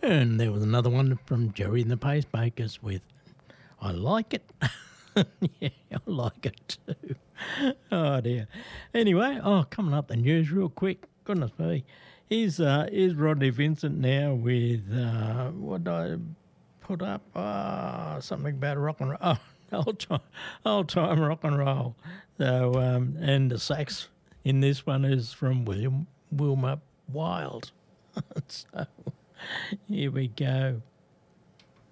And there was another one from Jerry and the Pacemakers with I Like It. Yeah, I like it too. Oh dear. Anyway, coming up the news real quick. Goodness me. Here's Rodney Vincent now with what did I put up? Something about rock and roll. Oh, old time rock and roll. So and the sax in this one is from Wilma Wild. So here we go.